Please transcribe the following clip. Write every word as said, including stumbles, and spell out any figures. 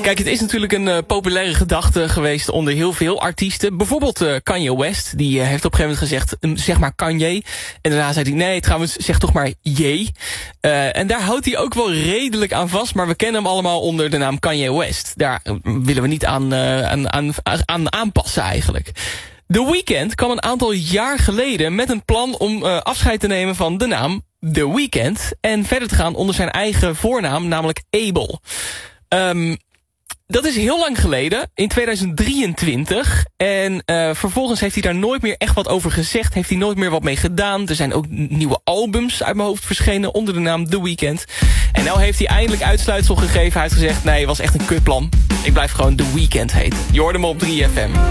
Kijk, het is natuurlijk een uh, populaire gedachte geweest onder heel veel artiesten. Bijvoorbeeld uh, Kanye West, die uh, heeft op een gegeven moment gezegd, um, zeg maar Kanye. En daarna zei hij, nee, trouwens, zeg toch maar Ye. Uh, en daar houdt hij ook wel redelijk aan vast, maar we kennen hem allemaal onder de naam Kanye West. Daar uh, willen we niet aan, uh, aan, aan, aan aanpassen eigenlijk. The Weeknd kwam een aantal jaar geleden met een plan om uh, afscheid te nemen van de naam The Weeknd en verder te gaan onder zijn eigen voornaam, namelijk Abel. Um, dat is heel lang geleden, in tweeduizend drieëntwintig. En uh, vervolgens heeft hij daar nooit meer echt wat over gezegd. Heeft hij nooit meer wat mee gedaan. Er zijn ook nieuwe albums uit mijn hoofd verschenen onder de naam The Weeknd. En nou heeft hij eindelijk uitsluitsel gegeven. Hij heeft gezegd, nee, het was echt een kutplan. Ik blijf gewoon The Weeknd heten. Je hoorde hem op drie F M.